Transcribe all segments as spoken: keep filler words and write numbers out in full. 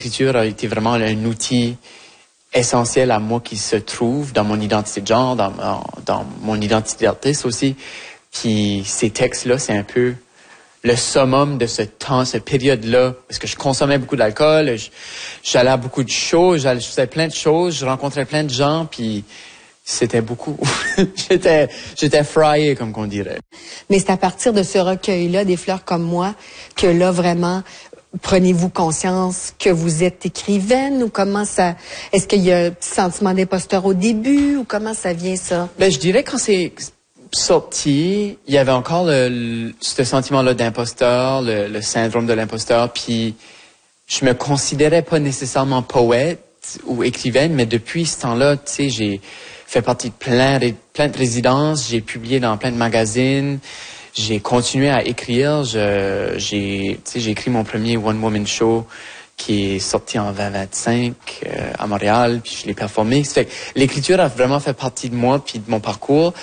L'écriture a été vraiment un outil essentiel à moi qui se trouve dans mon identité de genre, dans, dans, dans mon identité d'artiste aussi. Puis ces textes-là, c'est un peu le summum de ce temps, cette période-là, parce que je consommais beaucoup d'alcool, j'allais à beaucoup de shows, je faisais plein de choses, je rencontrais plein de gens, puis c'était beaucoup. j'étais, j'étais fryé, comme qu'on dirait. Mais c'est à partir de ce recueil-là, Des fleurs comme moi, que là, vraiment, prenez-vous conscience que vous êtes écrivaine ou comment ça... Est-ce qu'il y a un petit sentiment d'imposteur au début ou comment ça vient, ça? Ben, je dirais quand c'est sorti, il y avait encore le, le, ce sentiment-là d'imposteur, le, le syndrome de l'imposteur, puis je me considérais pas nécessairement poète ou écrivaine, mais depuis ce temps-là, tu sais, j'ai fait partie de plein, plein de résidences, j'ai publié dans plein de magazines, j'ai continué à écrire, je, j'ai, tu sais, j'ai écrit mon premier One Woman Show qui est sorti en vingt vingt-cinq euh, à Montréal, puis je l'ai performé. Ça fait que l'écriture a vraiment fait partie de moi puis de mon parcours.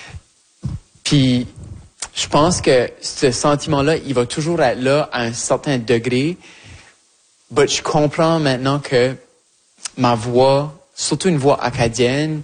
Puis je pense que ce sentiment-là, il va toujours être là à un certain degré. Mais je comprends maintenant que ma voix, surtout une voix acadienne,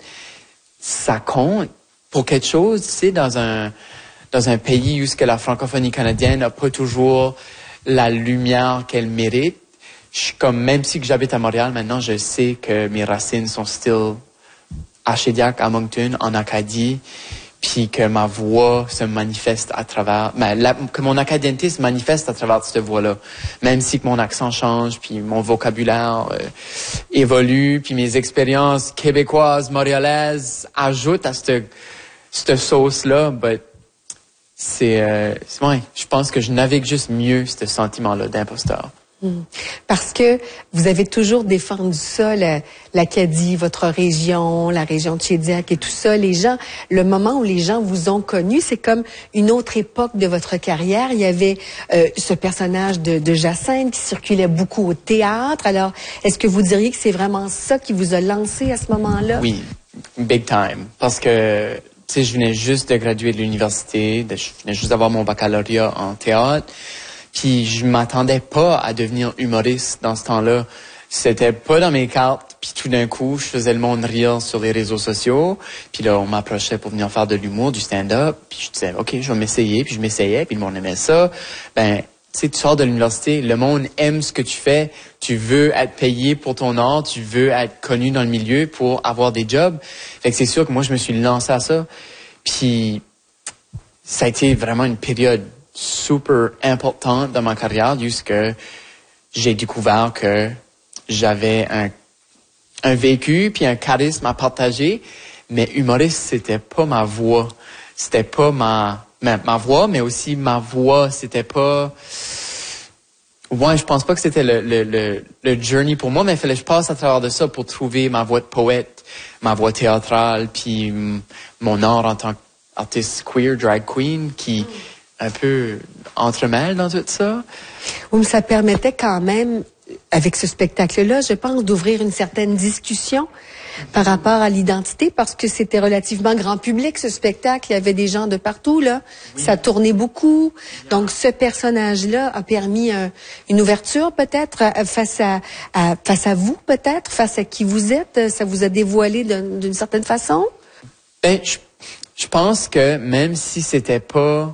ça compte pour quelque chose, tu sais, dans un dans un pays où ce que la francophonie canadienne n'a pas toujours la lumière qu'elle mérite. Je suis comme, même si que j'habite à Montréal, maintenant, je sais que mes racines sont still à Shediac, à Moncton, en Acadie, puis que ma voix se manifeste à travers, ben, la, que mon acadienneté se manifeste à travers cette voix-là. Même si que mon accent change, puis mon vocabulaire euh, évolue, puis mes expériences québécoises, montréalaises ajoutent à cette, cette sauce-là, but c'est, euh, ouais, je pense que je navigue juste mieux ce sentiment-là d'imposteur. Mmh. Parce que vous avez toujours défendu ça, l'Acadie, votre région, la région de Shediac et tout ça. Les gens, le moment où les gens vous ont connu, c'est comme une autre époque de votre carrière. Il y avait euh, ce personnage de, de Jacinthe qui circulait beaucoup au théâtre. Alors, est-ce que vous diriez que c'est vraiment ça qui vous a lancé à ce moment-là? Oui, big time. Parce que tu sais, je venais juste de graduer de l'université, je venais juste d'avoir mon baccalauréat en théâtre, puis je m'attendais pas à devenir humoriste dans ce temps-là. C'était pas dans mes cartes, puis tout d'un coup, je faisais le monde rire sur les réseaux sociaux, puis là, on m'approchait pour venir faire de l'humour, du stand-up, puis je disais, OK, je vais m'essayer, puis je m'essayais, puis le monde aimait ça. Ben, tu sais, tu sors de l'université, le monde aime ce que tu fais, tu veux être payé pour ton art, tu veux être connu dans le milieu pour avoir des jobs. Fait que c'est sûr que moi, je me suis lancé à ça. Puis, ça a été vraiment une période super importante dans ma carrière, jusque j'ai découvert que j'avais un, un vécu puis un charisme à partager, mais humoriste, c'était pas ma voix. C'était pas ma... Ma, ma voix, mais aussi ma voix, c'était pas... Ouais, je pense pas que c'était le, le, le, le journey pour moi, mais il fallait que je passe à travers de ça pour trouver ma voix de poète, ma voix théâtrale, puis mon art en tant qu'artiste queer, drag queen, qui un peu entremêle dans tout ça. Oui, mais ça permettait quand même, avec ce spectacle-là, je pense, d'ouvrir une certaine discussion par rapport à l'identité, parce que c'était relativement grand public, ce spectacle. Il y avait des gens de partout, là. Oui. Ça tournait beaucoup. Donc, ce personnage-là a permis euh, une ouverture, peut-être, face à, à, face à vous, peut-être, face à qui vous êtes. Ça vous a dévoilé d'une certaine façon? Ben, je, je pense que même si c'était pas...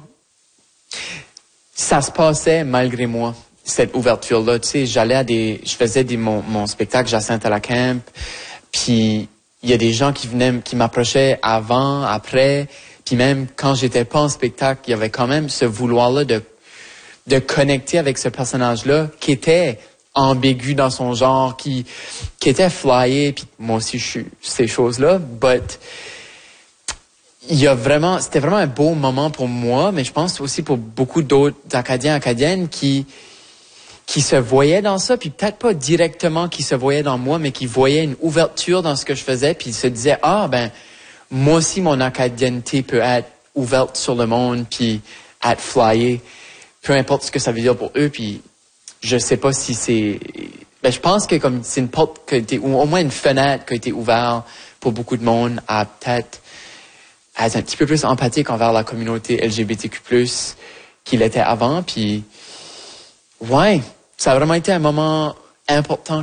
Ça se passait malgré moi, cette ouverture-là. Tu sais, j'allais à des... Je faisais des, mon, mon spectacle Jacinthe à la Camp. Puis il y a des gens qui venaient, qui m'approchaient avant, après, puis même quand j'étais pas en spectacle, il y avait quand même ce vouloir-là de de connecter avec ce personnage-là qui était ambigu dans son genre, qui qui était flyé, puis moi aussi je suis ces choses-là, but il y a vraiment, c'était vraiment un beau moment pour moi, mais je pense aussi pour beaucoup d'autres Acadiens, Acadiennes qui qui se voyaient dans ça, puis peut-être pas directement qui se voyaient dans moi, mais qui voyaient une ouverture dans ce que je faisais, puis ils se disaient, ah, ben, moi aussi, mon acadienneté peut être ouverte sur le monde, puis être flyée, peu importe ce que ça veut dire pour eux, puis je sais pas si c'est... Ben, je pense que comme c'est une porte qui a été, ou au moins une fenêtre qui a été ouverte pour beaucoup de monde à peut-être être un petit peu plus empathique envers la communauté L G B T Q plus, qu'il était avant, puis ouais, ça a vraiment été un moment important